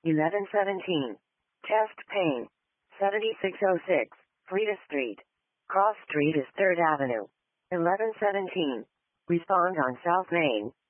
1117. Chest pain. 7606. Freda Street. Cross Street is 3rd Avenue. 1117. Respond on South Main.